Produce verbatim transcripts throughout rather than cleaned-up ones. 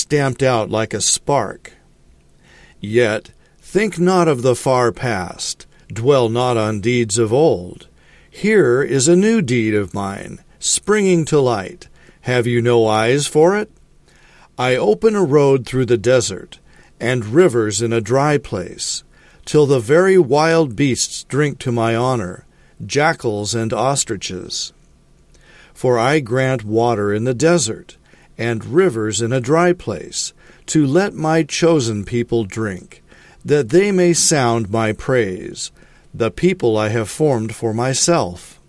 stamped out like a spark. Yet think not of the far past, dwell not on deeds of old. Here is a new deed of mine, springing to light. Have you no eyes for it? I open a road through the desert, and rivers in a dry place, till the very wild beasts drink to my honor, jackals and ostriches. For I grant water in the desert, and rivers in a dry place, to let my chosen people drink, that they may sound my praise, the people I have formed for myself.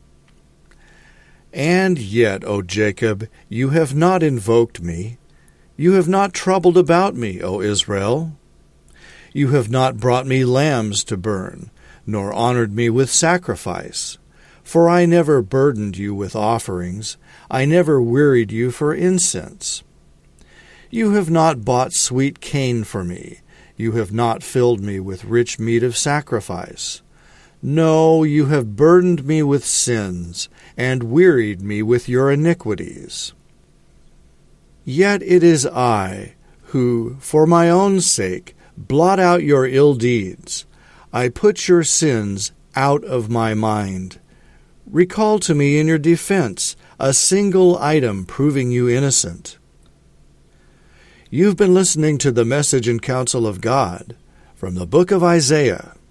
And yet, O Jacob, you have not invoked me. You have not troubled about me, O Israel. You have not brought me lambs to burn, nor honored me with sacrifice. For I never burdened you with offerings, I never wearied you for incense. You have not bought sweet cane for me, you have not filled me with rich meat of sacrifice. No, you have burdened me with sins, and wearied me with your iniquities. Yet it is I, who, for my own sake, blot out your ill deeds. I put your sins out of my mind. Recall to me in your defense a single item proving you innocent. You've been listening to the Message and Counsel of God from the book of Isaiah.